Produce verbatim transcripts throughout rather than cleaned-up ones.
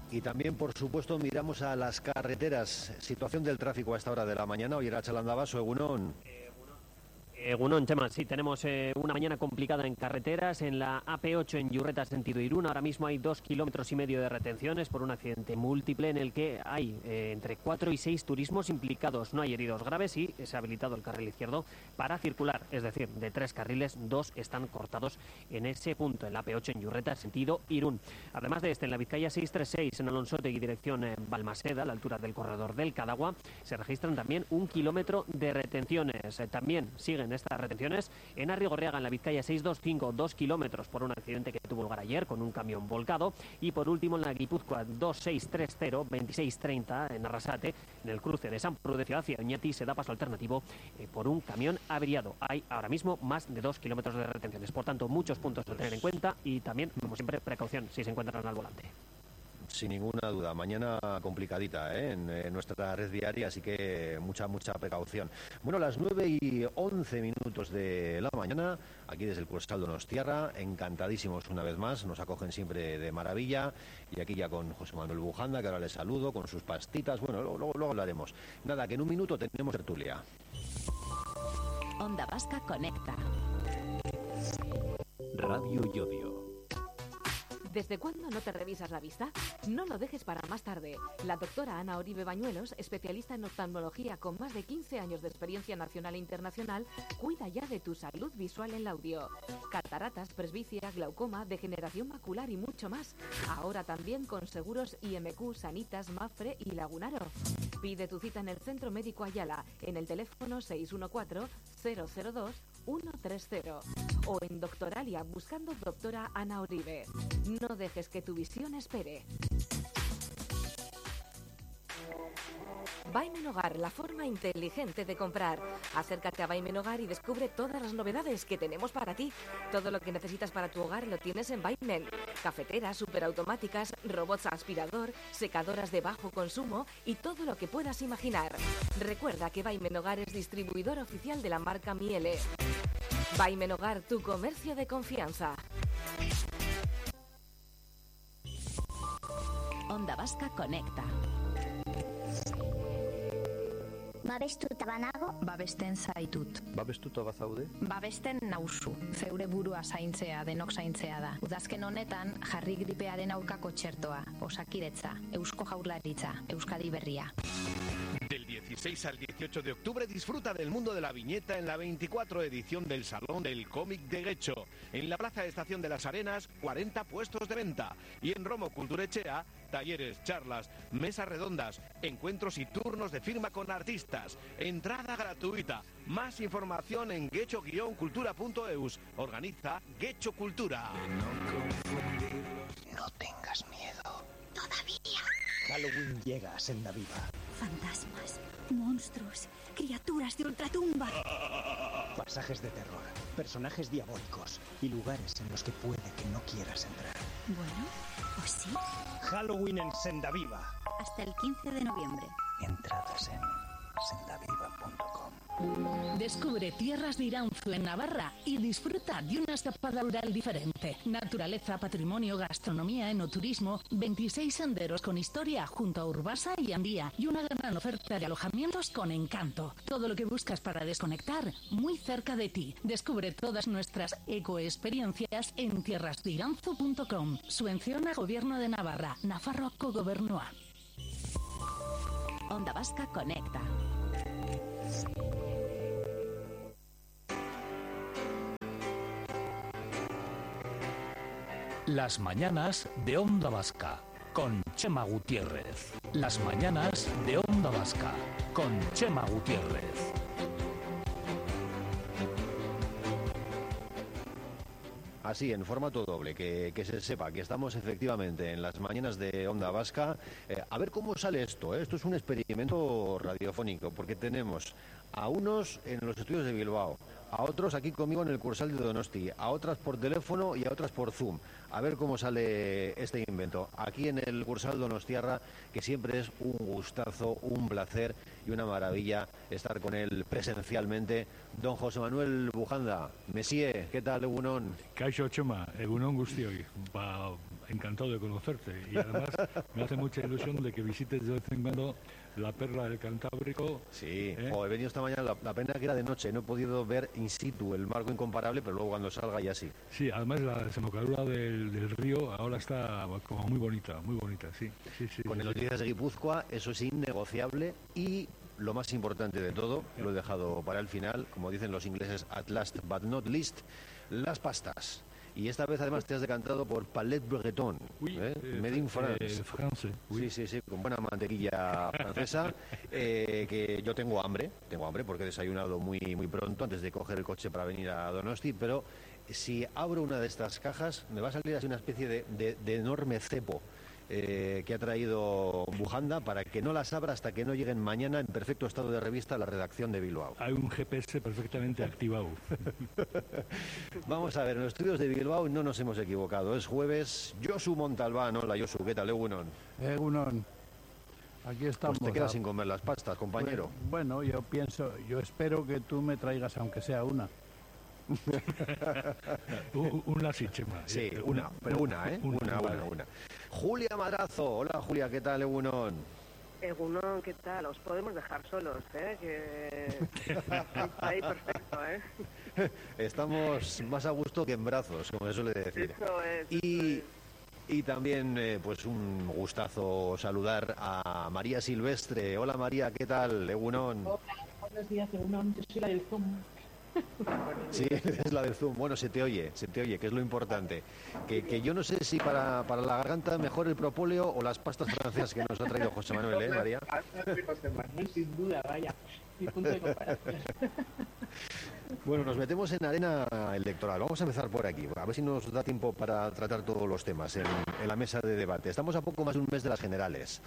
Y también, por supuesto, miramos a las carreteras. Situación del tráfico a esta hora de la mañana. Hoy era Chalandabaso, Egunon. Egunon, Chema, sí, tenemos eh, una mañana complicada en carreteras. En la A P ocho en Yurreta, sentido Irún, ahora mismo hay dos kilómetros y medio de retenciones por un accidente múltiple en el que hay eh, entre cuatro y seis turismos implicados. No hay heridos graves y se ha habilitado el carril izquierdo para circular. Es decir, de tres carriles, dos están cortados en ese punto, en la A P ocho en Yurreta, sentido Irún. Además de este, en la Vizcaya seiscientos treinta y seis, en Alonsotegui, dirección eh, Balmaseda, a la altura del corredor del Cadagua, se registran también un kilómetro de retenciones. Eh, también siguen estas retenciones en Arrigorriaga, en la Vizcaya seiscientos veinticinco, dos kilómetros por un accidente que tuvo lugar ayer con un camión volcado. Y por último en la Guipúzcoa veintiséis treinta, veintiséis treinta en Arrasate, en el cruce de San Prudencio hacia Oñati, se da paso alternativo eh, por un camión averiado. Hay ahora mismo más de dos kilómetros de retenciones, por tanto muchos puntos a tener en cuenta y también, como siempre, precaución si se encuentran al volante. Sin ninguna duda, mañana complicadita ¿eh? en, en nuestra red viaria, así que mucha, mucha precaución. Bueno, las nueve y once minutos de la mañana, aquí desde el Cursal Donostiarra, encantadísimos una vez más, nos acogen siempre de maravilla, y aquí ya con José Manuel Bujanda, que ahora le saludo, con sus pastitas, bueno, luego, luego hablaremos. Nada, que en un minuto tenemos tertulia. Onda Vasca Conecta. Radio Llodio. ¿Desde cuándo no te revisas la vista? No lo dejes para más tarde. La doctora Ana Oribe Bañuelos, especialista en oftalmología con más de quince años de experiencia nacional e internacional, cuida ya de tu salud visual en Laudio. Cataratas, presbicia, glaucoma, degeneración macular y mucho más. Ahora también con seguros I M Q, Sanitas, Mafre y Lagunaro. Pide tu cita en el Centro Médico Ayala, en el teléfono seis uno cuatro, cero cero dos, uno tres cero o en Doctoralia buscando doctora Ana Oribe. No dejes que tu visión espere. Baimen Hogar, la forma inteligente de comprar. Acércate a Baimen Hogar y descubre todas las novedades que tenemos para ti. Todo lo que necesitas para tu hogar lo tienes en Baimen. Cafeteras, superautomáticas, robots aspirador, secadoras de bajo consumo y todo lo que puedas imaginar. Recuerda que Baimen Hogar es distribuidor oficial de la marca Miele. Baimen Hogar, tu comercio de confianza. Onda Vasca Conecta. Babestuta banago. Babesten zaitut. Babestuta bazaude? Babesten nauzu. Zeure burua zaintzea, denok zaintzea da. Udazken honetan, jarri gripearen aurkako txertoa. Osakiretza, Eusko Jaurlaritza, Euskadi Berria. Del dieciséis al dieciocho de octubre disfruta del mundo de la viñeta en la veinticuatro edición del Salón del Cómic de Guecho. En la Plaza de Estación de las Arenas, cuarenta puestos de venta. Y en Romo Culturechea, talleres, charlas, mesas redondas, encuentros y turnos de firma con artistas. Entrada gratuita. Más información en guecho guion cultura punto eus. Organiza Guecho Cultura. No tengas miedo. Todavía. Halloween llega a Senda Viva. Fantasmas, monstruos, criaturas de ultratumba. Pasajes de terror, personajes diabólicos y lugares en los que puede que no quieras entrar. Bueno, pues sí. Halloween en Senda Viva. Hasta el quince de noviembre. Entradas en sendaviva punto com. Descubre tierras de Iranzu en Navarra y disfruta de una escapada rural diferente. Naturaleza, patrimonio, gastronomía, enoturismo, veintiséis senderos con historia junto a Urbasa y Andía y una gran oferta de alojamientos con encanto. Todo lo que buscas para desconectar, muy cerca de ti. Descubre todas nuestras ecoexperiencias en tierras de iranzu punto com. Subvenciona Gobierno de Navarra, Nafarroako Gobernua. Onda Vasca Conecta. Las mañanas de Onda Vasca con Chema Gutiérrez. Las mañanas de Onda Vasca con Chema Gutiérrez. Así, en formato doble, que, que se sepa que estamos efectivamente en las mañanas de Onda Vasca. Eh, a ver cómo sale esto, ¿eh? Esto es un experimento radiofónico, porque tenemos a unos en los estudios de Bilbao, a otros aquí conmigo en el Cursal de Donosti, a otras por teléfono y a otras por Zoom. A ver cómo sale este invento. Aquí en el Cursal Donostiarra, que siempre es un gustazo, un placer y una maravilla estar con él presencialmente. Don José Manuel Bujanda, Messier, ¿qué tal, Egunon? Kaixo, Chema, Egunon guztioi. Ba, encantado de conocerte. Y además me hace mucha ilusión de que visites de vez en cuando la perla del Cantábrico. Sí, ¿eh? oh, he venido esta mañana, la, la pena que era de noche, no he podido ver in situ el marco incomparable, pero luego cuando salga ya sí. Sí, además la desembocadura del, del río ahora está como muy bonita, muy bonita, sí. sí, sí Con sí, el sí. Noticias de Guipúzcoa, eso es innegociable y lo más importante de todo, lo he dejado para el final, como dicen los ingleses, at last but not least, las pastas. Y esta vez además te has decantado por Palette Breton, Oui, ¿eh? eh, Made in eh, France. France, oui. Sí, sí, sí, con buena mantequilla francesa, eh, que yo tengo hambre, tengo hambre porque he desayunado muy, muy pronto antes de coger el coche para venir a Donosti, pero si abro una de estas cajas me va a salir así una especie de, de, de enorme cepo. Eh, que ha traído Bujanda para que no las abra hasta que no lleguen mañana en perfecto estado de revista a la redacción de Bilbao. Hay un G P S perfectamente activado. Vamos a ver, en los estudios de Bilbao no nos hemos equivocado. Es jueves. Josu Montalbán. Hola, Josu. ¿Qué tal, Egunon? Egunon. Aquí estamos. Pues te quedas a... sin comer las pastas, compañero. Bueno, bueno, yo pienso, yo espero que tú me traigas aunque sea una. Una sí, Chema. Sí, una, pero una, ¿eh? Una, una, una. una. Julia Madrazo. Hola, Julia, ¿qué tal, Egunon? Egunon, ¿qué tal? Os podemos dejar solos, ¿eh? Que está ahí perfecto, ¿eh? Estamos más a gusto que en brazos, como se suele decir. Eso es. Y, eso es. y también, eh, pues un gustazo saludar a María Silvestre. Hola, María, ¿qué tal, Egunon? Hola, buenos días, Egunon. Yo soy la del Zoom. Sí, es la del Zoom. Bueno, se te oye, se te oye, que es lo importante. Que, que yo no sé si para, para la garganta mejor el propóleo o las pastas francesas que nos ha traído José Manuel, ¿eh, María? José Manuel, sin duda, vaya. Mi punto de comparación. Bueno, nos metemos en arena electoral. Vamos a empezar por aquí, a ver si nos da tiempo para tratar todos los temas en, en la mesa de debate. Estamos a poco más de un mes de las generales.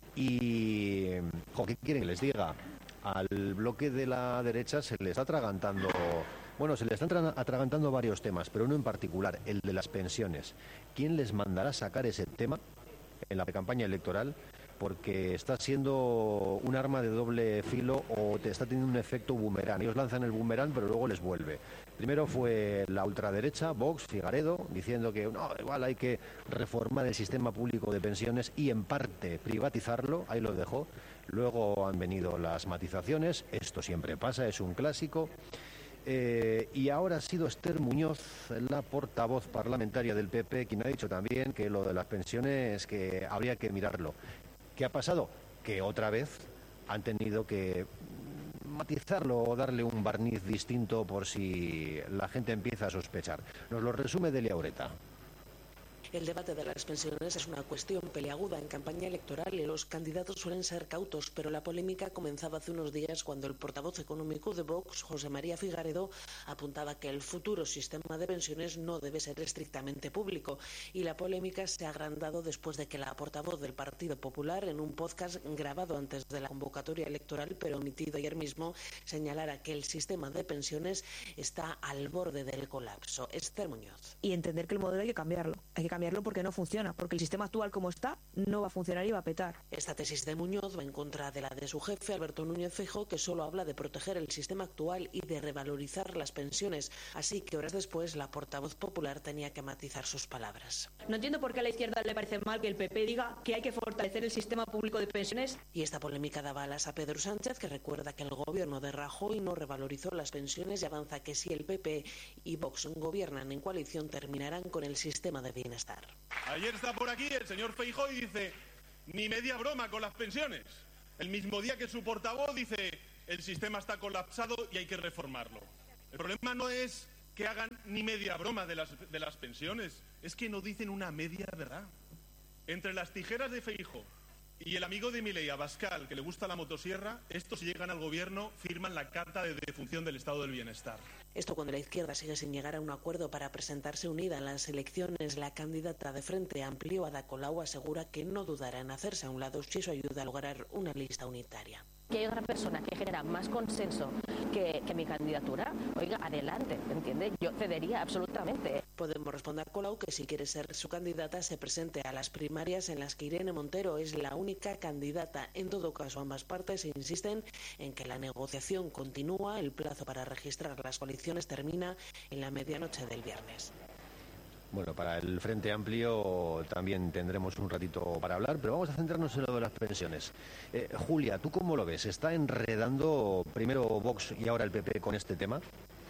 Y, jo, ¿qué quieren que les diga? Al bloque de la derecha se le está atragantando, bueno, se le están atragantando varios temas, pero uno en particular, el de las pensiones. ¿Quién les mandará sacar ese tema en la campaña electoral? Porque está siendo un arma de doble filo o te está teniendo un efecto boomerang. Ellos lanzan el boomerang, pero luego les vuelve. Primero fue la ultraderecha, Vox, Figaredo, diciendo que no, igual hay que reformar el sistema público de pensiones y en parte privatizarlo, ahí lo dejó. Luego han venido las matizaciones, esto siempre pasa, es un clásico. Eh, y ahora ha sido Esther Muñoz, la portavoz parlamentaria del P P, quien ha dicho también que lo de las pensiones que habría que mirarlo. ¿Qué ha pasado? Que otra vez han tenido que matizarlo o darle un barniz distinto por si la gente empieza a sospechar. Nos lo resume Delia Ureta. El debate de las pensiones es una cuestión peliaguda en campaña electoral y los candidatos suelen ser cautos, pero la polémica comenzaba hace unos días cuando el portavoz económico de Vox, José María Figaredo, apuntaba que el futuro sistema de pensiones no debe ser estrictamente público, y la polémica se ha agrandado después de que la portavoz del Partido Popular, en un podcast grabado antes de la convocatoria electoral pero omitido ayer mismo, señalara que el sistema de pensiones está al borde del colapso. Esther Muñoz. Y entender que el modelo hay que cambiarlo. Hay que cambiarlo porque no funciona, porque el sistema actual como está no va a funcionar y va a petar. Esta tesis de Muñoz va en contra de la de su jefe, Alberto Núñez Feijóo, que solo habla de proteger el sistema actual y de revalorizar las pensiones. Así que horas después la portavoz popular tenía que matizar sus palabras. No entiendo por qué a la izquierda le parece mal que el P P diga que hay que fortalecer el sistema público de pensiones. Y esta polémica daba alas a Pedro Sánchez, que recuerda que el gobierno de Rajoy no revalorizó las pensiones y avanza que si el P P y Vox gobiernan en coalición terminarán con el sistema de bienestar. Ayer está por aquí el señor Feijóo y dice, ni media broma con las pensiones. El mismo día que su portavoz dice, el sistema está colapsado y hay que reformarlo. El problema no es que hagan ni media broma de las, de las pensiones, es que no dicen una media verdad. Entre las tijeras de Feijóo y el amigo de Milei, Abascal, que le gusta la motosierra, estos si llegan al gobierno firman la carta de defunción del estado del bienestar. Esto cuando la izquierda sigue sin llegar a un acuerdo para presentarse unida en las elecciones. La candidata de Frente Amplio, Ada Colau, asegura que no dudará en hacerse a un lado si eso ayuda a lograr una lista unitaria. Que hay otra persona que genera más consenso que, que mi candidatura, oiga, adelante, ¿entiende? Yo cedería absolutamente. Podemos responder a Colau que si quiere ser su candidata se presente a las primarias en las que Irene Montero es la única candidata. En todo caso, ambas partes insisten en que la negociación continúa. El plazo para registrar las coaliciones termina en la medianoche del viernes. Bueno, para el Frente Amplio también tendremos un ratito para hablar, pero vamos a centrarnos en lo de las pensiones. Eh, Julia, ¿tú cómo lo ves? ¿Está enredando primero Vox y ahora el P P con este tema?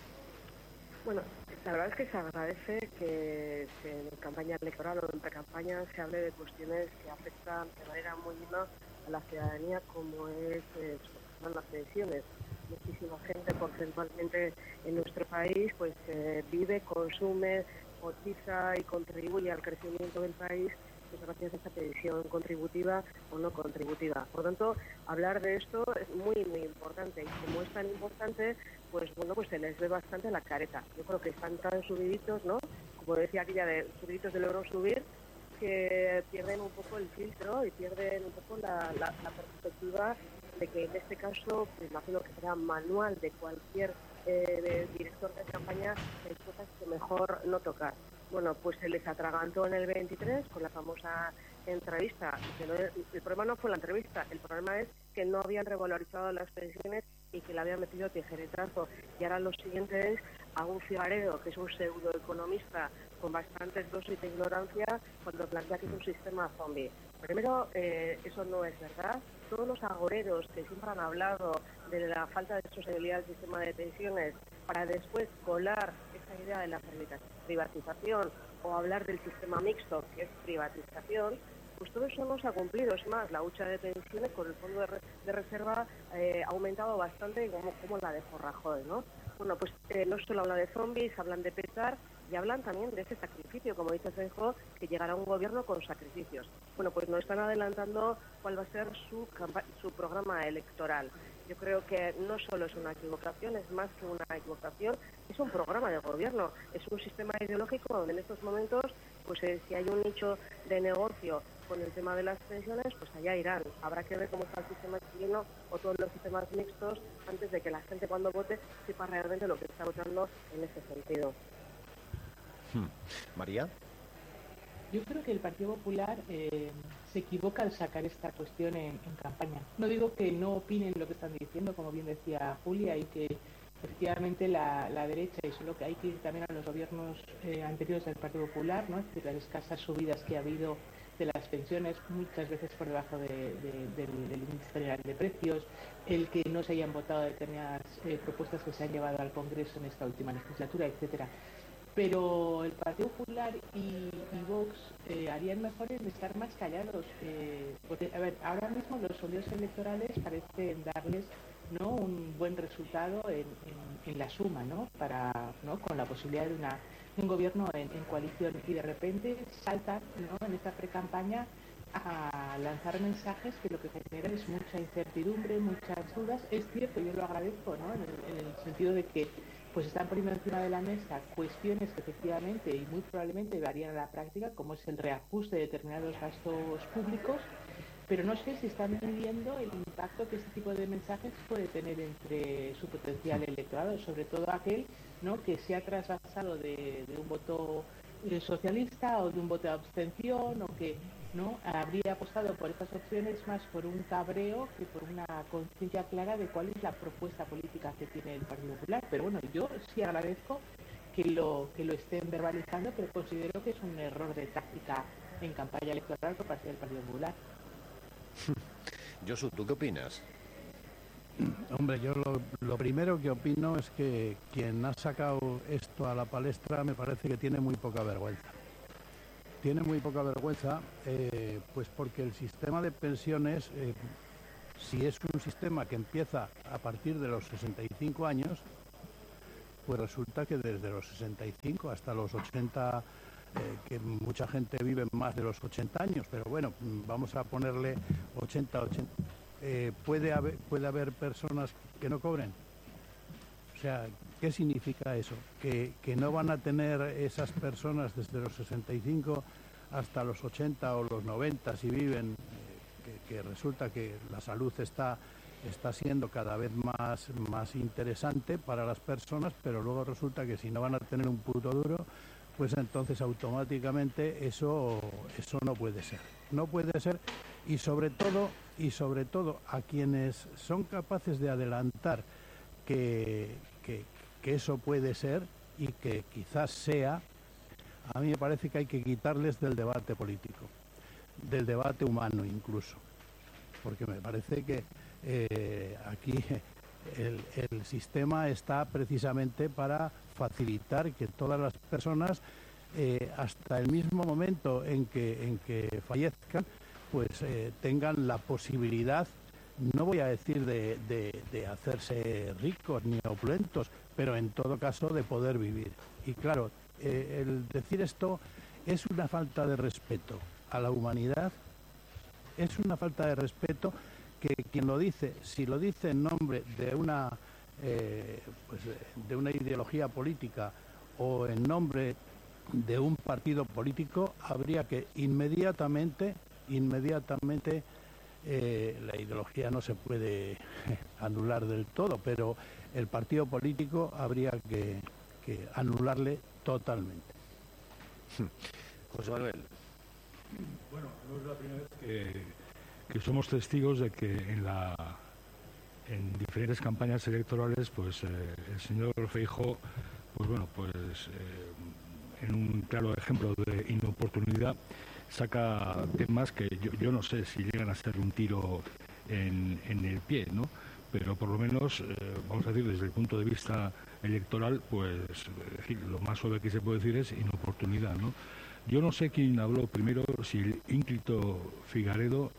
Bueno, la verdad es que se agradece que, que en campaña electoral o en pre-campaña se hable de cuestiones que afectan de manera muy íntima a la ciudadanía, como es eh, son las pensiones. Muchísima gente, porcentualmente en nuestro país, pues eh, vive, consume, cotiza y contribuye al crecimiento del país pues gracias a esta pensión contributiva o no contributiva. Por lo tanto, hablar de esto es muy, muy importante, y como es tan importante, pues bueno, pues se les ve bastante la careta. Yo creo que están tan subiditos, ¿no? Como decía aquella de subiditos del euro subir, que pierden un poco el filtro y pierden un poco la, la, la perspectiva de que en este caso, pues imagino que será manual de cualquier eh, de director de campaña, hay cosas que mejor no tocar. Bueno, pues se les atragantó en el veintitrés con la famosa entrevista. Que no, el problema no fue la entrevista, el problema es que no habían revalorizado las pensiones y que le habían metido tijeretazo. Y ahora lo siguiente es a un Figaredo, que es un pseudoeconomista con bastantes dosis de ignorancia, cuando plantea que es un sistema zombie. Primero, eh, eso no es verdad. Todos los agoreros que siempre han hablado de la falta de sostenibilidad del sistema de pensiones para después colar esa idea de la privatización o hablar del sistema mixto, que es privatización, pues todo eso no se ha cumplido. Es más, la hucha de pensiones con el fondo de, re de reserva eh, ha aumentado bastante, como, como la de Rajoy, ¿no? Bueno, pues eh, no solo hablan de zombies, hablan de petar y hablan también de ese sacrificio, como dice Feijóo, que llegará un gobierno con sacrificios. Bueno, pues nos están adelantando cuál va a ser su, su programa electoral. Yo creo que no solo es una equivocación, es más que una equivocación, es un programa de gobierno, es un sistema ideológico donde en estos momentos, pues eh, si hay un nicho de negocio con el tema de las pensiones, pues allá irán. Habrá que ver cómo está el sistema chileno o todos los sistemas mixtos antes de que la gente cuando vote sepa realmente lo que está votando en ese sentido. Hmm. María. Yo creo que el Partido Popular eh, se equivoca al sacar esta cuestión en, en campaña. No digo que no opinen lo que están diciendo, como bien decía Julia, y que efectivamente la, la derecha, y solo que hay que ir también a los gobiernos eh, anteriores del Partido Popular, ¿no? Es decir, las escasas subidas que ha habido de las pensiones, muchas veces por debajo de, de, del, del índice general de precios, el que no se hayan votado determinadas eh, propuestas que se han llevado al Congreso en esta última legislatura, etcétera. Pero el Partido Popular y, y Vox eh, harían mejor en estar más callados. Eh, porque, a ver, ahora mismo los sondeos electorales parecen darles, ¿no?, un buen resultado en, en, en la suma, ¿no?, para, ¿no?, con la posibilidad de una, un gobierno en, en coalición, y de repente saltan, ¿no?, en esta pre-campaña a lanzar mensajes que lo que generan es mucha incertidumbre, muchas dudas. Es cierto, yo lo agradezco, ¿no?, en el, en el sentido de que pues están poniendo encima de la mesa cuestiones que efectivamente y muy probablemente varían a la práctica, como es el reajuste de determinados gastos públicos, pero no sé si están midiendo el impacto que este tipo de mensajes puede tener entre su potencial electorado, sobre todo aquel, ¿no?, que se ha trasvasado de, de un voto eh, socialista o de un voto de abstención, o que no habría apostado por estas opciones más por un cabreo que por una conciencia clara de cuál es la propuesta política que tiene el Partido Popular. Pero bueno, yo sí agradezco que lo que lo estén verbalizando, pero considero que es un error de táctica en campaña electoral por parte del Partido Popular. Josu, ¿tú qué opinas? Hombre, yo lo, lo primero que opino es que quien ha sacado esto a la palestra me parece que tiene muy poca vergüenza. Tiene muy poca vergüenza, eh, pues porque el sistema de pensiones, eh, si es un sistema que empieza a partir de los sesenta y cinco años, pues resulta que desde los sesenta y cinco hasta los ochenta, eh, que mucha gente vive más de los ochenta años, pero bueno, vamos a ponerle ochenta, ochenta, eh, ¿puede haber, puede haber personas que no cobren? O sea, ¿qué significa eso? ¿Que, que no van a tener esas personas desde los sesenta y cinco hasta los ochenta o los noventa si viven, eh, que, que resulta que la salud está, está siendo cada vez más, más interesante para las personas, pero luego resulta que si no van a tener un puto duro, pues entonces automáticamente eso, eso no puede ser. No puede ser, y sobre todo, y sobre todo a quienes son capaces de adelantar que, que, que eso puede ser y que quizás sea, a mí me parece que hay que quitarles del debate político, del debate humano incluso, porque me parece que eh, aquí el, el sistema está precisamente para facilitar que todas las personas, eh, hasta el mismo momento en que, en que fallezcan, pues eh, tengan la posibilidad, no voy a decir de, de, de hacerse ricos ni opulentos, pero en todo caso de poder vivir. Y claro, eh, el decir esto es una falta de respeto a la humanidad, es una falta de respeto que quien lo dice, si lo dice en nombre de una, eh, pues, de una ideología política o en nombre de un partido político, habría que inmediatamente, inmediatamente, eh, la ideología no se puede anular del todo, pero el partido político habría que, que anularle totalmente. José Manuel. Bueno, no es la primera vez que, que somos testigos de que en la en diferentes campañas electorales, pues eh, el señor Feijóo, pues bueno, pues eh, en un claro ejemplo de inoportunidad, saca temas que yo, yo no sé si llegan a ser un tiro en, en el pie, ¿no? Pero por lo menos, eh, vamos a decir, desde el punto de vista electoral, pues es decir, lo más suave que se puede decir es inoportunidad, ¿no? Yo no sé quién habló primero, si el ínclito Figaredo,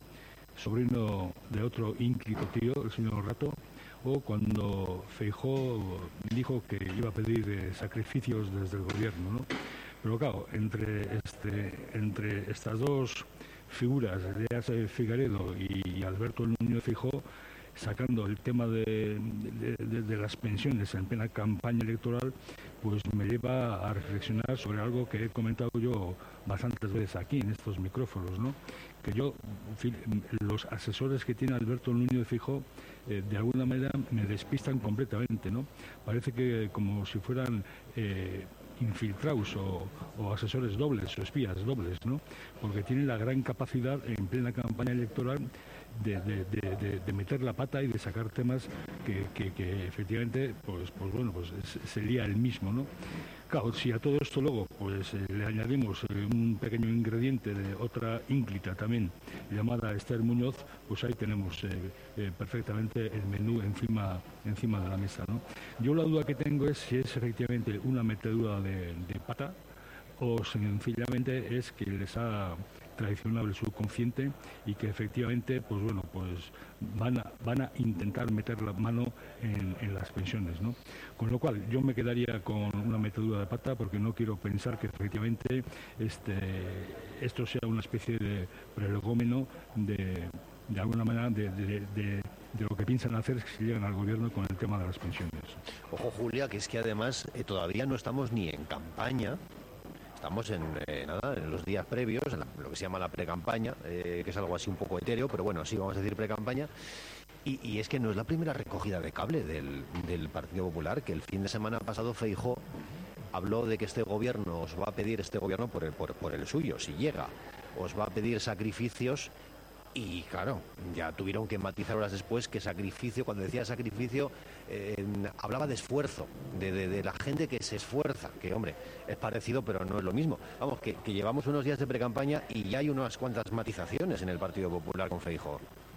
sobrino de otro ínclito tío, el señor Rato, o cuando Feijóo dijo que iba a pedir eh, sacrificios desde el gobierno, ¿no? Pero claro, entre, este, entre estas dos figuras, de Figaredo y Alberto Núñez Feijóo, sacando el tema de, de, de, de las pensiones en plena campaña electoral, pues me lleva a reflexionar sobre algo que he comentado yo bastantes veces aquí en estos micrófonos, ¿no? Que yo, en fin, los asesores que tiene Alberto Núñez Feijóo, eh, de alguna manera me despistan completamente, ¿no? Parece que como si fueran eh, infiltrados o, o asesores dobles o espías dobles, ¿no? Porque tienen la gran capacidad en plena campaña electoral De, de, de, de, de meter la pata y de sacar temas que, que, que efectivamente, pues, pues bueno, pues sería el mismo, ¿no? Claro, si a todo esto luego pues eh, le añadimos eh, un pequeño ingrediente de otra ínclita también llamada Esther Muñoz, pues ahí tenemos eh, eh, perfectamente el menú encima encima de la mesa, ¿no? Yo la duda que tengo es si es efectivamente una metedura de, de pata o sencillamente es que les ha traicionado el subconsciente y que efectivamente pues bueno pues van a, van a intentar meter la mano en, en las pensiones, ¿no? Con lo cual yo me quedaría con una metedura de pata porque no quiero pensar que efectivamente este esto sea una especie de prolegómeno de, de alguna manera de, de, de de lo que piensan hacer si llegan al gobierno con el tema de las pensiones. Ojo, Julia, que es que además eh, todavía no estamos ni en campaña. Estamos en, eh, nada, en los días previos, en la, lo que se llama la precampaña, eh, que es algo así un poco etéreo, pero bueno, sí vamos a decir precampaña. Y, y es que no es la primera recogida de cable del, del Partido Popular, que el fin de semana pasado Feijóo habló de que este gobierno os va a pedir, este gobierno por el, por, por el suyo, si llega, os va a pedir sacrificios. Y claro, ya tuvieron que matizar horas después que sacrificio, cuando decía sacrificio, eh, hablaba de esfuerzo, de, de, de la gente que se esfuerza, que hombre, es parecido pero no es lo mismo. Vamos, que, que llevamos unos días de precampaña y ya hay unas cuantas matizaciones en el Partido Popular con Feijóo.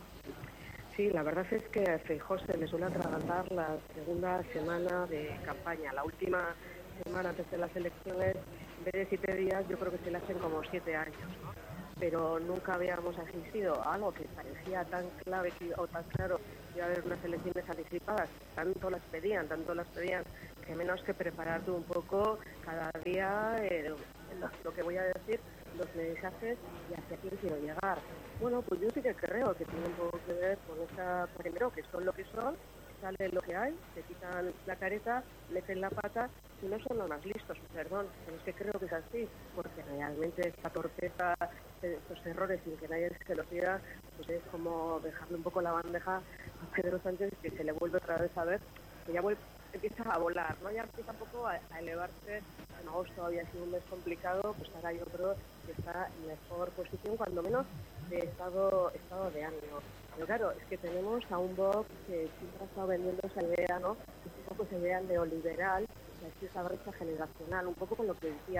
Sí, la verdad es que a Feijóo se le suele atragantar la segunda semana de campaña. La última semana antes de las elecciones, en vez de siete días, yo creo que se le hacen como siete años, ¿no? Pero nunca habíamos asistido a algo que parecía tan clave que, o tan claro que iba a haber unas elecciones anticipadas. Tanto las pedían, tanto las pedían, que menos que prepararte un poco cada día eh, lo, lo que voy a decir, los mensajes y hacia quién quiero llegar. Bueno, pues yo sí que creo que tiene un poco que ver con esa, primero, que son lo que son, sale lo que hay, se quitan la careta, meten la pata, y no son los más listos, perdón, pero es que creo que es así, porque realmente esta torpeza, estos errores sin que nadie se los diga, pues es como dejarle un poco la bandeja a Pedro Sánchez, que se le vuelve otra vez a ver, que ya vuelve, empieza a volar, ¿no? Ya empieza un poco a, a elevarse. En agosto había sido un mes complicado, pues ahora yo creo que está en mejor posición, cuando menos de estado, estado de ánimo. Pero claro, es que tenemos a un Vox que siempre ha estado vendiendo esa idea, ¿no? Es un poco esa idea neoliberal, esa brecha generacional, un poco con lo que decía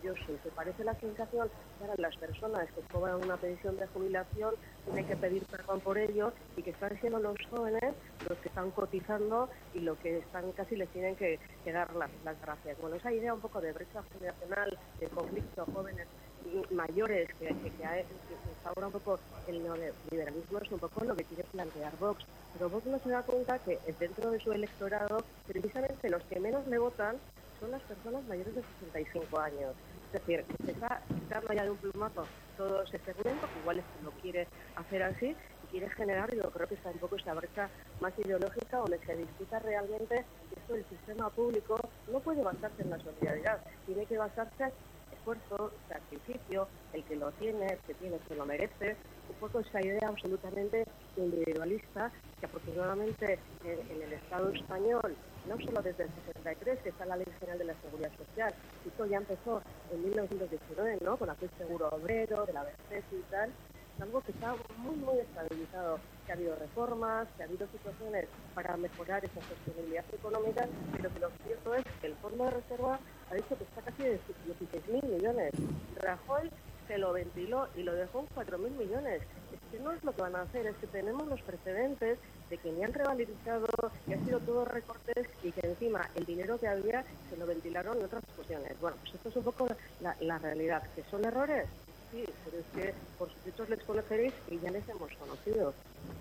yo sí. Se parece la sensación que ahora las personas que cobran una pensión de jubilación tienen que pedir perdón por ello y que están siendo los jóvenes los que están cotizando y lo que están casi les tienen que, que dar las, las gracias. Bueno, esa idea un poco de brecha generacional, de conflicto, jóvenes mayores, que, que, que, hay, que instaura un poco el neoliberalismo, es un poco lo que quiere plantear Vox. Pero Vox no se da cuenta que dentro de su electorado, precisamente los que menos le votan son las personas mayores de sesenta y cinco años. Es decir, se está quitando ya de un plumazo todo ese segmento, que igual es que lo quiere hacer así, y quiere generar, yo creo que está un poco esa brecha más ideológica, donde se discuta realmente que esto del sistema público no puede basarse en la solidaridad, tiene que basarse en esfuerzo, sacrificio, el que lo tiene, el que tiene, que lo merece, un poco esa idea absolutamente individualista que afortunadamente en, en el Estado español, no solo desde el sesenta y tres, que está la Ley General de la Seguridad Social, esto ya empezó en mil novecientos diecinueve, ¿no?, con aquel seguro obrero, de la B C S y tal, es algo que está muy, muy estabilizado, que ha habido reformas, que ha habido situaciones para mejorar esa sostenibilidad económica, pero que lo cierto es que el Fondo de Reserva ha dicho que está casi de dieciséis mil millones. Rajoy se lo ventiló y lo dejó en cuatro mil millones. Es que no es lo que van a hacer, es que tenemos los precedentes de que ni han revalorizado, que ha sido todo recortes y que encima el dinero que había se lo ventilaron en otras cuestiones. Bueno, pues esto es un poco la, la realidad. ¿Que son errores? Sí, pero es que por sus hechos les conoceréis y ya les hemos conocido.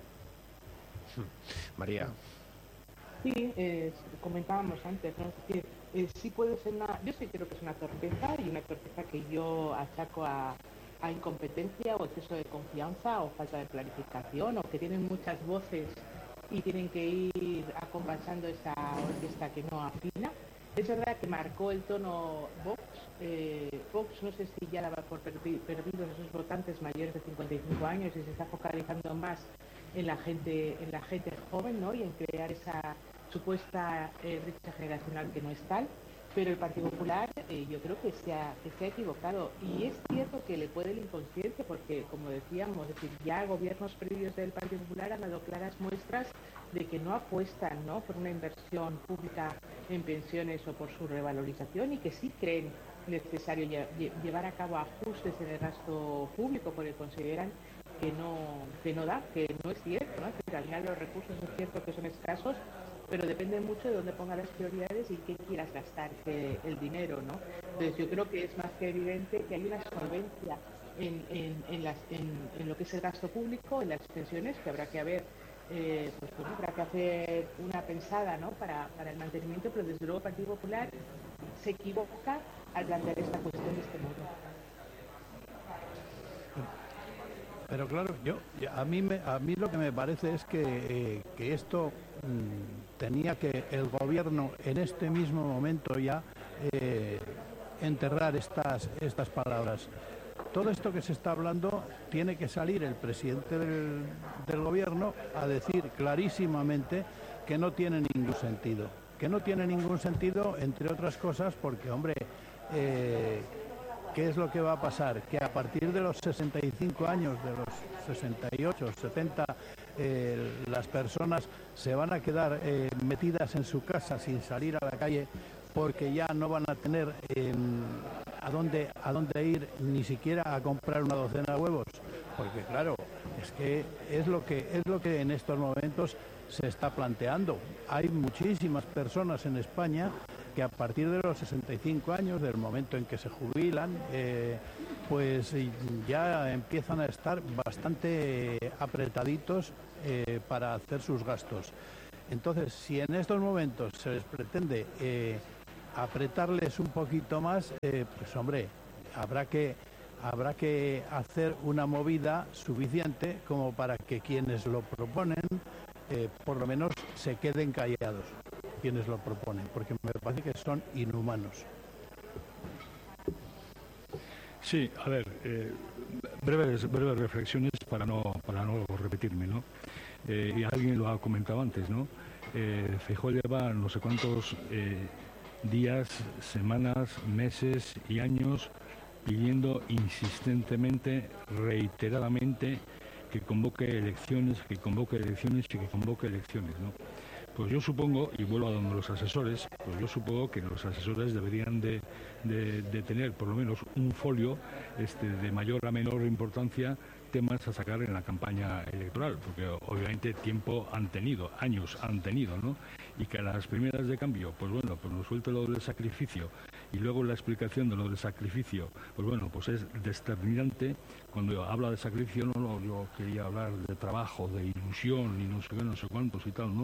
María. Sí, eh, comentábamos antes, ¿no? Es decir, eh, sí puede ser una... Yo sí creo que es una torpeza y una torpeza que yo achaco a, a incompetencia o exceso de confianza o falta de planificación o que tienen muchas voces y tienen que ir acompañando esa orquesta que no afina. Es verdad que marcó el tono Vox. Eh, Vox no sé si ya daba por perdidos esos votantes mayores de cincuenta y cinco años y se está focalizando más en la gente, en la gente joven, ¿no?, y en crear esa supuesta eh, brecha generacional que no es tal. Pero el Partido Popular eh, yo creo que se, ha, que se ha equivocado y es cierto que le puede el inconsciente porque, como decíamos, es decir, ya gobiernos previos del Partido Popular han dado claras muestras de que no apuestan, ¿no?, por una inversión pública en pensiones o por su revalorización y que sí creen necesario lle llevar a cabo ajustes en el gasto público porque consideran que no, que no da, que no es cierto, ¿no? Es decir, al final los recursos es cierto que son escasos, pero depende mucho de dónde pongas las prioridades y qué quieras gastar el dinero, ¿no? Entonces yo creo que es más que evidente que hay una solvencia en, en, en, las, en, en lo que es el gasto público, en las pensiones, que habrá que haber, eh, pues bueno, habrá que hacer una pensada, ¿no?, para, para el mantenimiento, pero desde luego el Partido Popular se equivoca al plantear esta cuestión de este modo. Pero claro, yo a mí me, a mí lo que me parece es que, eh, que esto mmm, tenía que el gobierno en este mismo momento ya eh, enterrar estas, estas palabras. Todo esto que se está hablando tiene que salir el presidente del, del gobierno a decir clarísimamente que no tiene ningún sentido. Que no tiene ningún sentido, entre otras cosas, porque, hombre, eh, ¿qué es lo que va a pasar? Que a partir de los sesenta y cinco años, de los sesenta y ocho, setenta, eh, las personas se van a quedar eh, metidas en su casa sin salir a la calle porque ya no van a tener eh, a dónde a dónde ir ni siquiera a comprar una docena de huevos, porque claro, es que es lo que es lo que en estos momentos se está planteando. Hay muchísimas personas en España que a partir de los sesenta y cinco años, del momento en que se jubilan, eh, pues ya empiezan a estar bastante apretaditos eh, para hacer sus gastos. Entonces, si en estos momentos se les pretende eh, apretarles un poquito más, eh, pues hombre, habrá que, habrá que hacer una movida suficiente como para que quienes lo proponen, eh, por lo menos se queden callados. Quienes lo proponen, porque me parece que son inhumanos. Sí, a ver, eh, breves, breves reflexiones para no, para no repetirme, ¿no? Eh, y alguien lo ha comentado antes, ¿no? Eh, Feijóo lleva no sé cuántos eh, días, semanas, meses y años pidiendo insistentemente, reiteradamente, que convoque elecciones, que convoque elecciones y que convoque elecciones, ¿no? Pues yo supongo, y vuelvo a donde los asesores, pues yo supongo que los asesores deberían de, de, de tener por lo menos un folio este, de mayor a menor importancia, temas a sacar en la campaña electoral, porque obviamente tiempo han tenido, años han tenido, ¿no? Y que a las primeras de cambio, pues bueno, pues nos suelte lo del sacrificio y luego la explicación de lo del sacrificio, pues bueno, pues es determinante. Cuando habla de sacrificio, no, no, yo quería hablar de trabajo, de ilusión y no sé qué, no sé cuántos y tal, ¿no?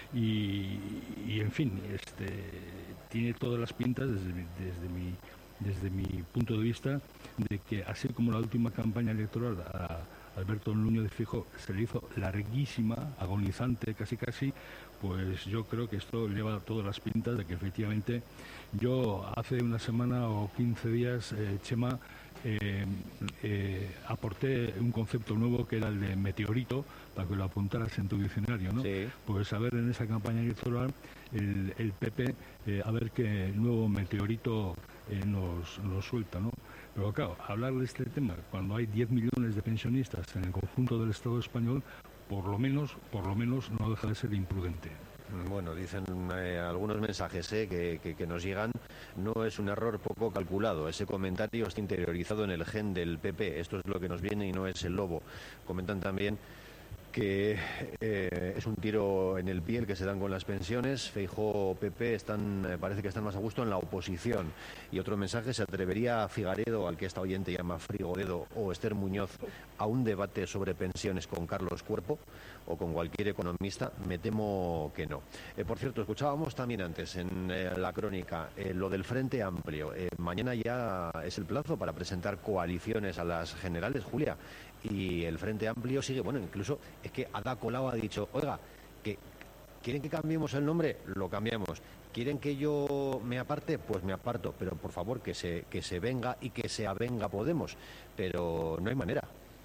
Y, y en fin, este tiene todas las pintas desde, desde mi desde mi punto de vista de que así como la última campaña electoral a Alberto Núñez de Feijóo se le hizo larguísima, agonizante casi casi, pues yo creo que esto lleva todas las pintas de que efectivamente yo hace una semana o quince días, eh, Chema, eh, eh, aporté un concepto nuevo que era el de meteorito, para que lo apuntaras en tu diccionario, ¿no? Sí. Pues a ver en esa campaña electoral el, el P P, eh, a ver qué nuevo meteorito eh, nos, nos suelta, ¿no? Pero claro, hablar de este tema cuando hay diez millones de pensionistas en el conjunto del Estado español, por lo menos, por lo menos no deja de ser imprudente. Bueno, dicen eh, algunos mensajes eh, que, que, que nos llegan, no es un error poco calculado, ese comentario está interiorizado en el gen del P P, esto es lo que nos viene y no es el lobo. Comentan también que eh, es un tiro en el pie el que se dan con las pensiones. Feijóo, P P están, eh, parece que están más a gusto en la oposición. Y otro mensaje, ¿se atrevería Figaredo, al que esta oyente llama Frigoredo, o Esther Muñoz, a un debate sobre pensiones con Carlos Cuerpo o con cualquier economista? Me temo que no. Eh, por cierto, escuchábamos también antes en eh, la crónica eh, lo del Frente Amplio. Eh, mañana ya es el plazo para presentar coaliciones a las generales, Julia. Y el Frente Amplio sigue, bueno, incluso es que Ada Colau ha dicho, oiga, que ¿quieren que cambiemos el nombre? Lo cambiamos. ¿Quieren que yo me aparte? Pues me aparto, pero por favor que se, que se venga y que se avenga Podemos, pero no hay manera.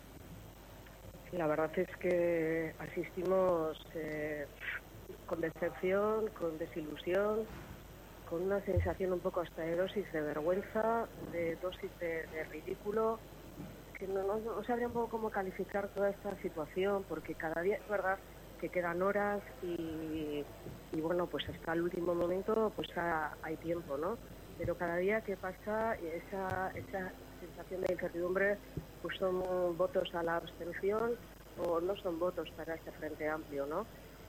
La verdad es que asistimos eh, con decepción, con desilusión, con una sensación un poco hasta de dosis de vergüenza, de dosis de, de ridículo, que no, no, no sabría un poco cómo calificar toda esta situación, porque cada día es verdad que quedan horas y, y bueno, pues hasta el último momento pues ha, hay tiempo, ¿no? Pero cada día que pasa esa, esa sensación de incertidumbre pues son votos a la abstención o no son votos para este Frente Amplio, ¿no?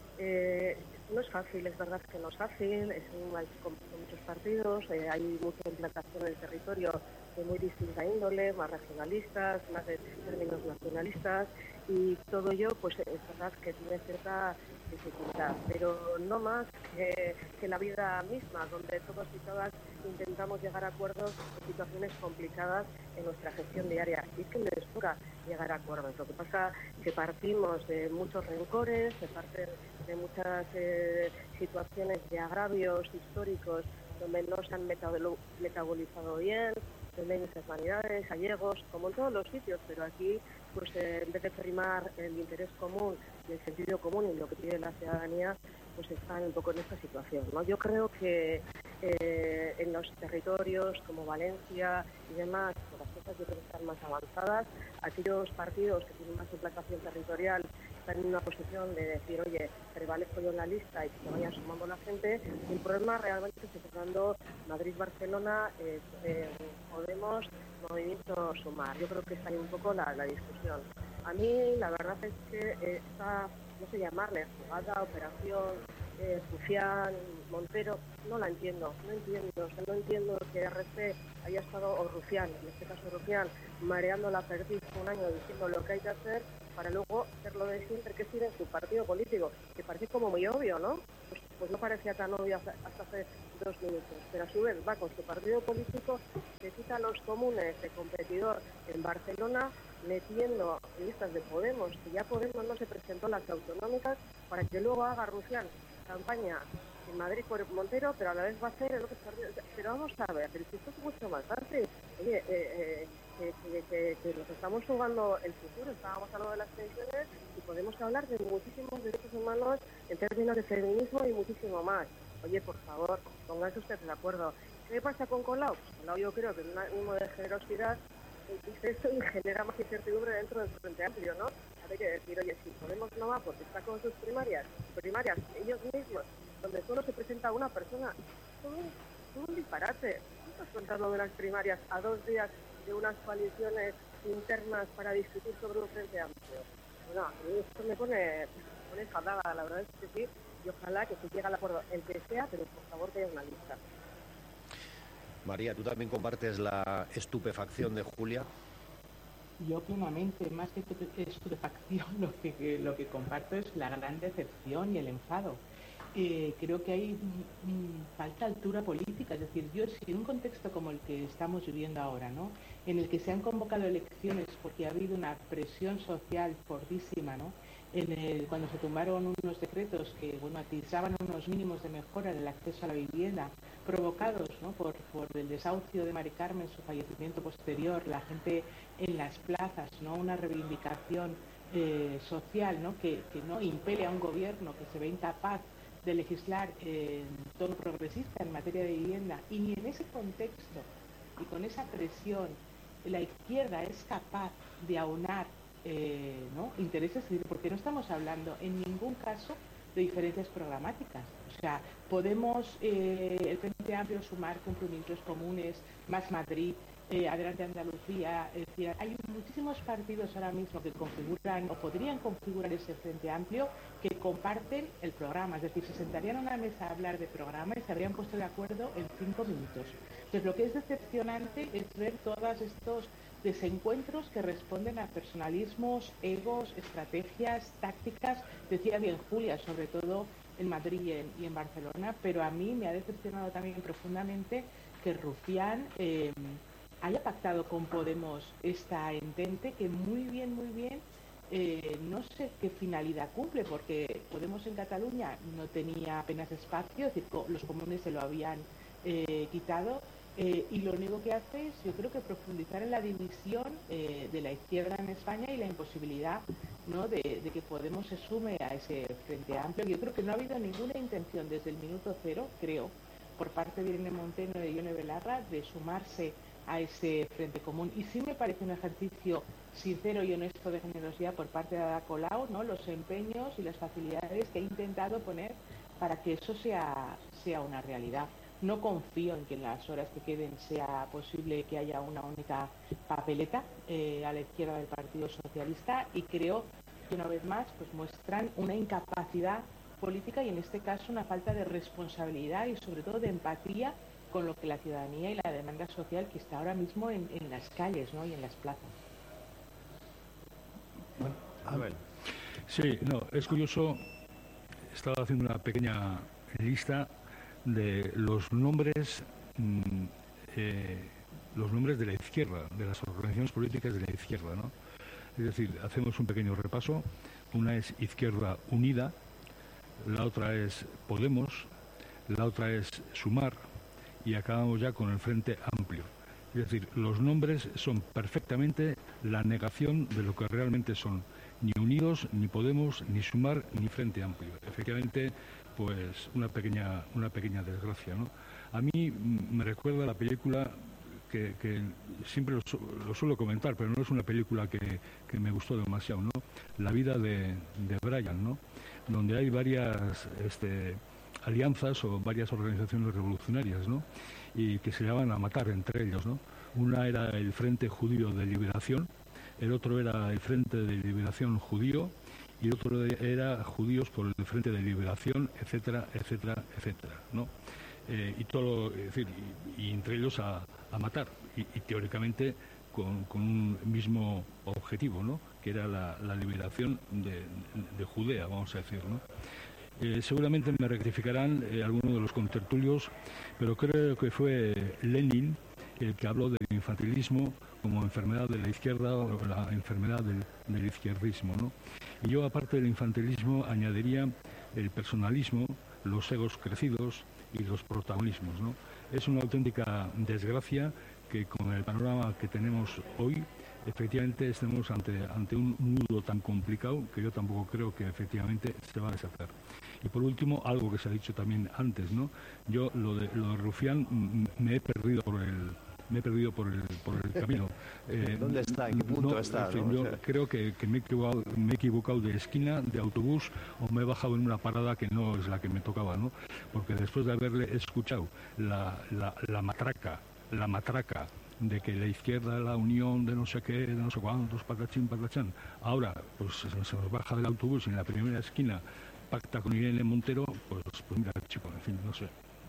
Eh, no es fácil, es verdad que no es fácil, es un, hay con, con muchos partidos, eh, hay mucha implantación en el territorio de muy distinta índole, más regionalistas, más de términos nacionalistas, y todo ello pues es verdad que tiene cierta dificultad, pero no más que, que la vida misma, donde todos y todas intentamos llegar a acuerdos en situaciones complicadas en nuestra gestión diaria, y es que les toca llegar a acuerdos. Lo que pasa es que partimos de muchos rencores, se parten de muchas eh, situaciones de agravios históricos donde no se han metabolizado bien, donde hay muchas vanidades, gallegos, como en todos los sitios, pero aquí, pues eh, en vez de primar el interés común y el sentido común y lo que pide la ciudadanía, pues están un poco en esta situación, ¿no? Yo creo que eh, en los territorios como Valencia y demás, pues las cosas yo creo que están más avanzadas. Aquellos partidos que tienen más implantación territorial están en una posición de decir, oye, prevalezco yo en la lista y que se vaya sumando la gente. Y el problema realmente se está dando Madrid-Barcelona, eh, eh, Podemos, Movimiento Sumar. Yo creo que está ahí un poco la, la discusión. A mí la verdad es que eh, esta, no sé llamarle, jugada, operación, eh, Rufián, Montero, no la entiendo, no entiendo, o sea, no entiendo que R C haya estado, o Rufián, en este caso Rufián, mareando la perdiz un año diciendo lo que hay que hacer para luego hacerlo de siempre, que sigue en su partido político, que parece como muy obvio, ¿no? Pues, pues no parecía tan obvio hasta, hasta hace dos minutos, pero a su vez va con su partido político, se quita a los comunes de competidor en Barcelona, metiendo listas de Podemos, que ya Podemos no se presentó en las autonómicas, para que luego haga Rufián campaña en Madrid por Montero, pero a la vez va a hacer el otro partido. Pero vamos a ver, el esto es mucho más fácil. Oye, eh, eh, que, que, que, que nos estamos jugando el futuro, estábamos hablando de las pensiones y podemos hablar de muchísimos derechos humanos en términos de feminismo y muchísimo más. Oye, por favor, pónganse ustedes de acuerdo. ¿Qué pasa con Colau? Colau yo creo que es un ánimo de generosidad y esto genera más incertidumbre dentro del Frente Amplio, ¿no? Hay que decir, oye, si Podemos no va porque está con sus primarias, primarias ellos mismos, donde solo se presenta una persona, es un, un disparate. ¿Qué estás contando de las primarias a dos días de unas coaliciones internas para discutir sobre un Frente Amplio? Bueno, a mí esto me pone, me pone enfadada, la verdad es que sí, y ojalá que se llegue al acuerdo, el que sea, pero por favor que haya una lista. María, ¿tú también compartes la estupefacción de Julia? Yo plenamente, más que estupefacción, lo que, lo que comparto es la gran decepción y el enfado. Eh, creo que hay mm, falta altura política, es decir, yo si en un contexto como el que estamos viviendo ahora, ¿no?, en el que se han convocado elecciones porque ha habido una presión social fortísima, ¿no?, en el, cuando se tomaron unos decretos que, bueno, atizaban unos mínimos de mejora del acceso a la vivienda, provocados, ¿no?, por, por el desahucio de Mari Carmen, su fallecimiento posterior, la gente en las plazas, ¿no?, una reivindicación eh, social, ¿no?, que, que no impele a un gobierno que se ve incapaz de legislar en tono progresista en materia de vivienda, y ni en ese contexto y con esa presión la izquierda es capaz de aunar eh, ¿no?, intereses, porque no estamos hablando en ningún caso de diferencias programáticas. O sea, podemos, eh, el Frente Amplio, sumar compromisos comunes, más Madrid, eh, Adelante Andalucía, es decir, hay muchísimos partidos ahora mismo que configuran o podrían configurar ese Frente Amplio que comparten el programa, es decir, se sentarían a una mesa a hablar de programa y se habrían puesto de acuerdo en cinco minutos. Entonces, lo que es decepcionante es ver todos estos desencuentros que responden a personalismos, egos, estrategias, tácticas, decía bien Julia, sobre todo en Madrid y en, y en Barcelona, pero a mí me ha decepcionado también profundamente que Rufián eh, haya pactado con Podemos esta entente que muy bien, muy bien, eh, no sé qué finalidad cumple, porque Podemos en Cataluña no tenía apenas espacio, es decir, los comunes se lo habían eh, quitado, eh, y lo único que hace es, yo creo que profundizar en la división eh, de la izquierda en España y la imposibilidad, ¿no?, de, de que Podemos se sume a ese Frente Amplio. Yo creo que no ha habido ninguna intención desde el minuto cero, creo, por parte de Irene Monteno y de Ione Belarra, de sumarse a ese frente común. Y sí me parece un ejercicio sincero y honesto de generosidad por parte de Ada Colau, ¿no?, los empeños y las facilidades que he intentado poner para que eso sea, sea una realidad. No confío en que en las horas que queden sea posible que haya una única papeleta eh, a la izquierda del Partido Socialista, y creo que una vez más pues muestran una incapacidad política y en este caso una falta de responsabilidad y sobre todo de empatía con lo que la ciudadanía y la demanda social que está ahora mismo en, en las calles, ¿no?, y en las plazas. Bueno, a ver. Sí, no, es curioso, estaba haciendo una pequeña lista de los nombres mmm, eh, los nombres de la izquierda, de las organizaciones políticas de la izquierda, ¿no? Es decir, hacemos un pequeño repaso. Una es Izquierda Unida, la otra es Podemos, la otra es Sumar, y acabamos ya con el Frente Amplio. Es decir, los nombres son perfectamente la negación de lo que realmente son. Ni Unidos, ni Podemos, ni Sumar, ni Frente Amplio. Efectivamente, pues una pequeña, una pequeña desgracia, ¿no? A mí me recuerda la película que, que siempre lo, lo suelo comentar, pero no es una película que, que me gustó demasiado, ¿no? La vida de, de Brian, ¿no?, donde hay varias este, alianzas o varias organizaciones revolucionarias, ¿no?, y que se llevaban a matar entre ellos, ¿no? Una era el Frente Judío de Liberación, el otro era el Frente de Liberación Judío, y el otro era Judíos por el Frente de Liberación, etcétera, etcétera, etcétera, ¿no? Eh, y todo, es decir, y, y entre ellos a, a matar, y, y teóricamente con, con un mismo objetivo, ¿no?, que era la, la liberación de, de Judea, vamos a decir, ¿no? Eh, seguramente me rectificarán eh, algunos de los contertulios, pero creo que fue Lenin el que habló del infantilismo como enfermedad de la izquierda o la enfermedad del, del izquierdismo, ¿no? Y yo, aparte del infantilismo, añadiría el personalismo, los egos crecidos y los protagonismos, ¿no? Es una auténtica desgracia que con el panorama que tenemos hoy, efectivamente estemos ante, ante un nudo tan complicado que yo tampoco creo que efectivamente se va a deshacer. Y por último, algo que se ha dicho también antes, ¿no? Yo lo de, lo de Rufián me he perdido por el, me he perdido por el, por el camino. Eh, ¿Dónde está? ¿En qué punto no, está? En fin, ¿no? Yo o sea... creo que, que me, he equivocado, me he equivocado de esquina, de autobús, o me he bajado en una parada que no es la que me tocaba, ¿no? Porque después de haberle escuchado la, la, la matraca, la matraca de que la izquierda, la unión de no sé qué, de no sé cuántos, patachín, patachán, ahora pues se, se nos baja del autobús y en la primera esquina pacta con Irene Montero, pues, pues mira, chico, en fin, no sé.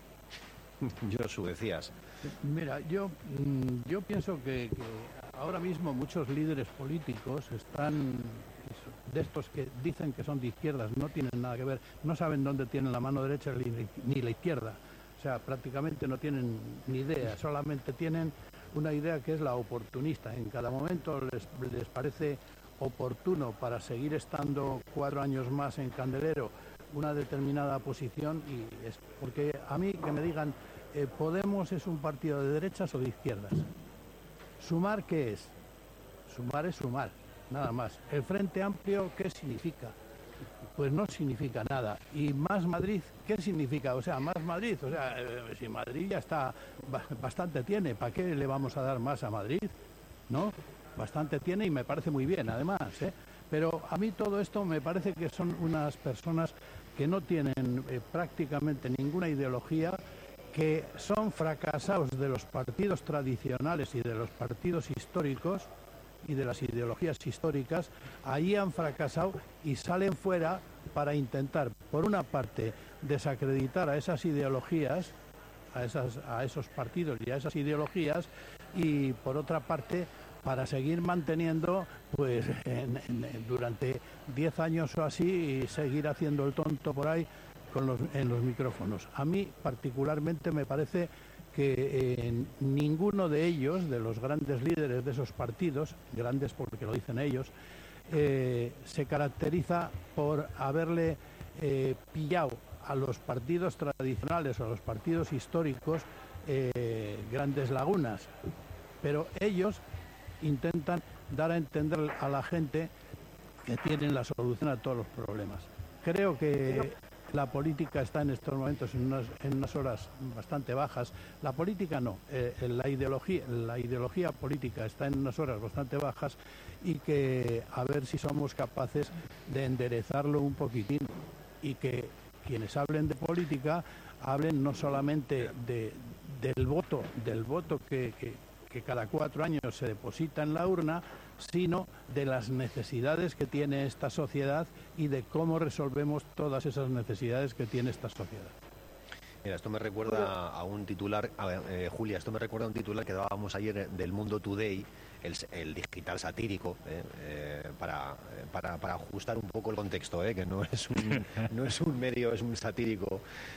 Josu, decías. Mira, yo, yo pienso que, que ahora mismo muchos líderes políticos están, de estos que dicen que son de izquierdas, no tienen nada que ver, no saben dónde tienen la mano derecha ni la izquierda. O sea, prácticamente no tienen ni idea, solamente tienen una idea que es la oportunista. En cada momento les, les parece oportuno para seguir estando cuatro años más en Candelero una determinada posición, y es porque a mí que me digan eh, Podemos es un partido de derechas o de izquierdas. ¿Sumar qué es? Sumar es sumar, nada más. ¿El Frente Amplio qué significa? Pues no significa nada. ¿Y Más Madrid qué significa? O sea, Más Madrid, o sea, eh, si Madrid ya está, bastante tiene, ¿para qué le vamos a dar más a Madrid? ¿No? Bastante tiene y me parece muy bien, además, ¿eh? Pero a mí todo esto me parece que son unas personas que no tienen eh, prácticamente ninguna ideología, que son fracasados de los partidos tradicionales y de los partidos históricos y de las ideologías históricas. Ahí han fracasado y salen fuera para intentar, por una parte, desacreditar a esas ideologías, a, esas, a esos partidos y a esas ideologías, y por otra parte, para seguir manteniendo, pues, en, en, durante diez años o así, y seguir haciendo el tonto por ahí con los, en los micrófonos. A mí, particularmente, me parece que eh, ninguno de ellos, de los grandes líderes de esos partidos, grandes porque lo dicen ellos, eh, se caracteriza por haberle eh, pillado a los partidos tradicionales o a los partidos históricos eh, grandes lagunas. Pero ellos intentan dar a entender a la gente que tienen la solución a todos los problemas. Creo que la política está en estos momentos en unas, en unas horas bastante bajas. La política no, eh, la ideología, la ideología política está en unas horas bastante bajas, y que a ver si somos capaces de enderezarlo un poquitín, y que quienes hablen de política hablen no solamente de, del voto, del voto que, que, que cada cuatro años se deposita en la urna, sino de las necesidades que tiene esta sociedad y de cómo resolvemos todas esas necesidades que tiene esta sociedad. Mira, esto me recuerda a un titular, a ver, eh, Julia, esto me recuerda a un titular que dábamos ayer del Mundo Today, el, el digital satírico, eh, eh, para, para, para ajustar un poco el contexto, eh, que no es un, no es un medio, es un satírico,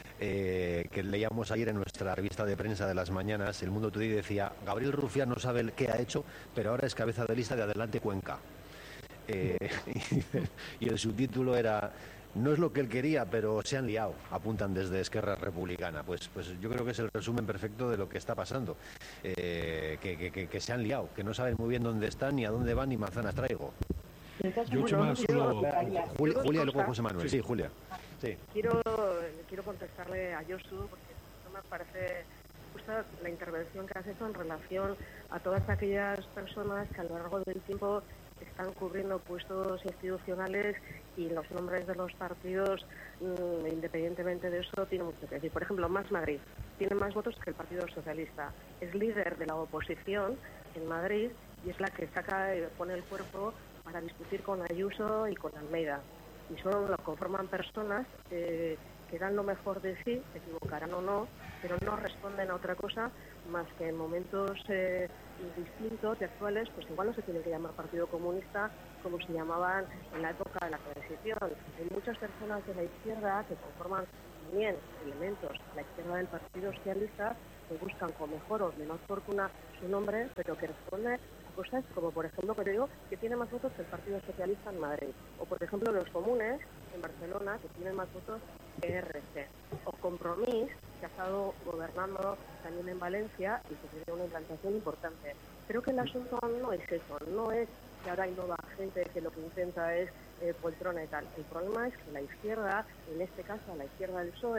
eh, que leíamos ayer en nuestra revista de prensa de las mañanas. El Mundo Today decía: Gabriel Rufián no sabe qué ha hecho, pero ahora es cabeza de lista de Adelante Cuenca. Eh, y, y el subtítulo era: no es lo que él quería, pero se han liado, apuntan desde Esquerra Republicana. Pues, pues yo creo que es el resumen perfecto de lo que está pasando. Eh, que, que, que se han liado, que no saben muy bien dónde están, ni a dónde van, ni manzanas traigo. Yo, Chema, solo... Julia, Julia y luego José Manuel. Sí, Julia. Sí. Quiero, quiero contestarle a Josu, porque me parece justa la intervención que has hecho en relación a todas aquellas personas que a lo largo del tiempo están cubriendo puestos institucionales, y los nombres de los partidos, mmm, independientemente de eso, tienen mucho que decir. Por ejemplo, Más Madrid tiene más votos que el Partido Socialista. Es líder de la oposición en Madrid y es la que saca, pone el cuerpo para discutir con Ayuso y con Almeida. Y solo lo conforman personas eh, que dan lo mejor de sí, se equivocarán o no, pero no responden a otra cosa más que en momentos eh, distintos y actuales, pues igual no se tiene que llamar Partido Comunista como se llamaban en la época de la transición. Hay muchas personas de la izquierda que conforman también elementos a la izquierda del Partido Socialista, que buscan con mejor o menor fortuna su nombre, pero que responden a cosas como, por ejemplo, que te digo, que tiene más votos que el Partido Socialista en Madrid, o por ejemplo los comunes en Barcelona, que tienen más votos que R C, o Compromís, que ha estado gobernando también en Valencia y que tiene una implantación importante. Creo que el asunto no es eso, no es que ahora hay nueva gente que lo que intenta es eh, poltrona y tal. El problema es que la izquierda, en este caso la izquierda del P S O E,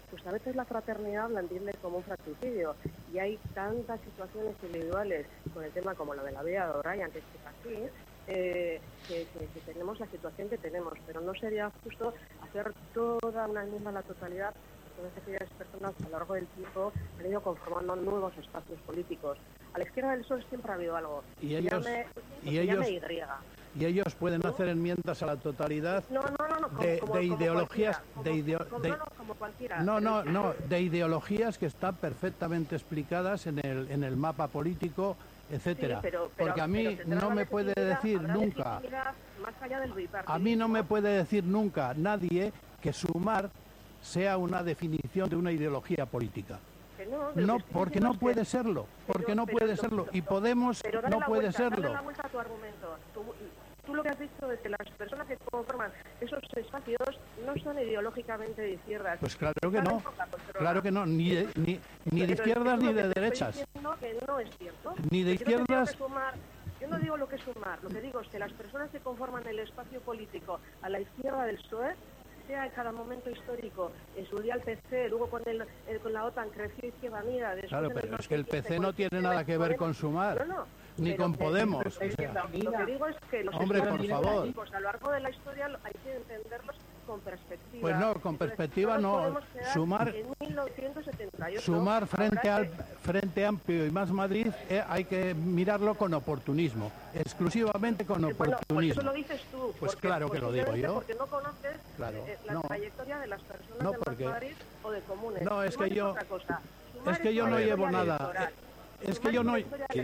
pues a veces la fraternidad la entiende como un fratricidio. Y hay tantas situaciones individuales con el tema como lo de la vida de O'Brien, que es así, eh, que, que, que tenemos la situación que tenemos. Pero no sería justo hacer toda una enmienda a la totalidad. Todas aquellas personas a lo largo del tiempo han ido conformando nuevos espacios políticos. A la izquierda del P S O E siempre ha habido algo. Y ellos, llame, y ellos, Y. y ellos pueden ¿no? hacer enmiendas a la totalidad no, no, no, no, como, de, como, de como ideologías, como, de, ideo, como, de no, no, como cualquiera. no, no, no, de ideologías que están perfectamente explicadas en el en el mapa político, etcétera. Sí, pero, pero, porque a mí no me puede decir nunca, más allá del a mí no me puede decir nunca nadie que Sumar sea una definición de una ideología política. No, no porque no puede serlo, porque pero, no pero, puede pero, serlo, y pero, Podemos pero no puede vuelta, serlo. Dale la vuelta a tu argumento. Tú, tú lo que has dicho es que las personas que conforman esos espacios no son ideológicamente de izquierdas. Pues claro que no, claro que no, ni de, ni, ni de izquierdas ni de derechas. Que no es cierto. Ni de izquierdas. Yo no digo lo que es Sumar, lo que digo es que las personas que conforman el espacio político a la izquierda del P S O E, sea en cada momento histórico, en su día el P C, luego con el, el con la OTAN creció Izquierda Unida. Claro, pero es que el P C no tiene nada que ver con Sumar, no, no, ni con que, Podemos. O sea. Lo que digo es que los hombre, por favor. Políticos a lo largo de la historia hay que entenderlos con perspectiva. Pues no, con perspectiva Entonces, no. Sumar, en mil novecientos setenta y ocho, sumar frente al Frente Amplio y Más Madrid eh, hay que mirarlo con oportunismo, exclusivamente con bueno, oportunismo. Pues eso lo dices tú. Pues porque, claro que lo digo yo. Porque no conoces claro, eh, la no. trayectoria de las personas no, de porque, Más Madrid o de Comunes. No, es Sumar que yo, es, otra cosa. es que yo no llevo nada. Es que yo no,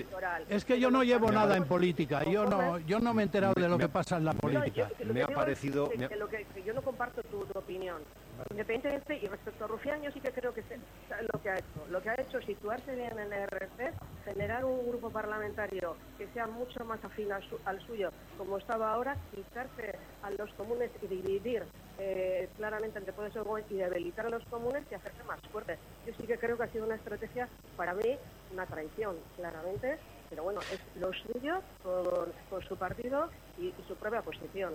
es que yo no llevo nada en política. Yo no, yo no me he enterado de lo que pasa en la política. Me ha parecido. Que, que, lo que, que yo no comparto tu, tu opinión. Independientemente, y respecto a Rufián, yo sí que creo que se, lo que ha hecho. Lo que ha hecho es situarse bien en el R C, generar un grupo parlamentario que sea mucho más afín al, su, al suyo, como estaba ahora, quitarse a los comunes y dividir eh, claramente entre Podemos y debilitar a los comunes y hacerse más fuertes. Yo sí que creo que ha sido una estrategia, para mí, una traición, claramente, pero bueno, es lo suyo con, con su partido y, y su propia posición.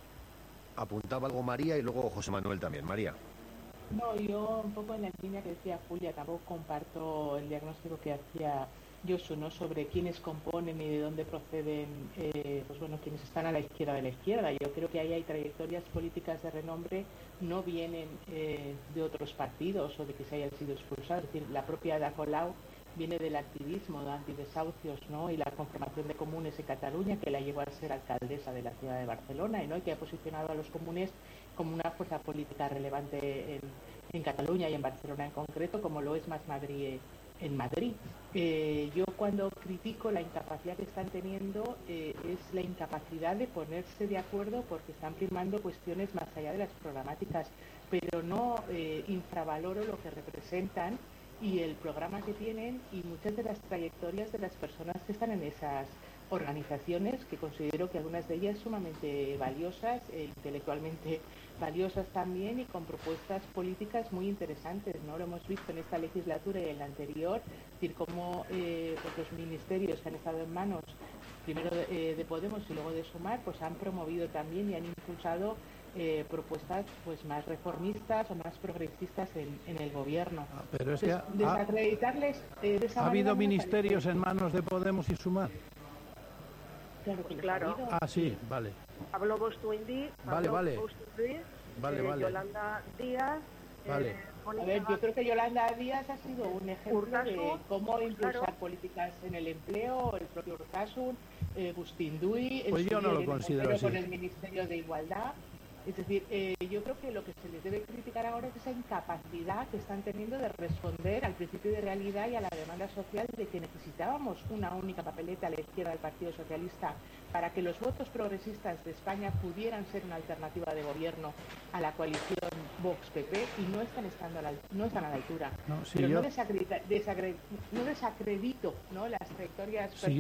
Apuntaba algo María y luego José Manuel también. María. No, yo un poco en la línea que decía Julia, tampoco comparto el diagnóstico que hacía Josu, ¿no?, sobre quiénes componen y de dónde proceden, eh, pues bueno, quienes están a la izquierda de la izquierda. Yo creo que ahí hay trayectorias políticas de renombre, no vienen eh, de otros partidos o de que se hayan sido expulsados. Es decir, la propia Ada Colau viene del activismo de antidesahucios, ¿no?, y la conformación de comunes en Cataluña, que la llevó a ser alcaldesa de la ciudad de Barcelona, y, ¿no?, y que ha posicionado a los comunes como una fuerza política relevante en, en Cataluña y en Barcelona en concreto, como lo es Más Madrid en Madrid. Eh, yo cuando critico la incapacidad que están teniendo eh, es la incapacidad de ponerse de acuerdo porque están primando cuestiones más allá de las programáticas, pero no eh, infravaloro lo que representan y el programa que tienen y muchas de las trayectorias de las personas que están en esas organizaciones, que considero que algunas de ellas sumamente valiosas, eh, intelectualmente valiosas también y con propuestas políticas muy interesantes, ¿no? Lo hemos visto en esta legislatura y en la anterior, es decir, cómo eh, pues los ministerios que han estado en manos primero de, eh, de Podemos y luego de Sumar, pues han promovido también y han impulsado Eh, propuestas pues más reformistas o más progresistas en, en el gobierno. Ah, pero es que ha, desacreditarles eh, de esa ha habido manera, ministerios en manos de Podemos y Sumar. Claro, que claro. Ah, sí, vale. Pablo Bostuindi, vale, vale. Bostuindi, vale, eh, vale. Yolanda Díaz. Vale. Eh, A ver, yo creo que Yolanda Díaz ha sido un ejemplo Urtasun, de cómo impulsar claro. políticas en el empleo, el propio Urtasun, eh, Bustinduy, pues yo no lo considero así. Con el Ministerio de Igualdad. Es decir, eh, yo creo que lo que se les debe criticar ahora es esa incapacidad que están teniendo de responder al principio de realidad y a la demanda social de que necesitábamos una única papeleta a la izquierda del Partido Socialista para que los votos progresistas de España pudieran ser una alternativa de gobierno a la coalición Vox-P P y no están estando a la, no están a la altura. No, si Pero yo... no, desacredita, desacredito, no desacredito ¿no? las trayectorias si